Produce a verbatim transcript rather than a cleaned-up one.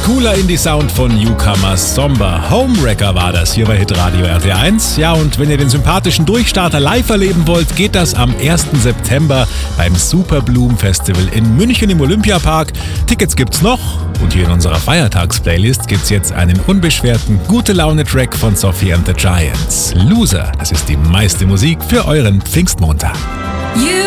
Cooler Indie-Sound von Newcomer Somber. Homewrecker war das hier bei Hitradio R T eins. Ja, und wenn ihr den sympathischen Durchstarter live erleben wollt, geht das am ersten September beim Super Bloom Festival in München im Olympiapark. Tickets gibt's noch und hier in unserer Feiertags-Playlist gibt's jetzt einen unbeschwerten Gute-Laune-Track von Sophie and the Giants. Loser, das ist die meiste Musik für euren Pfingstmontag. You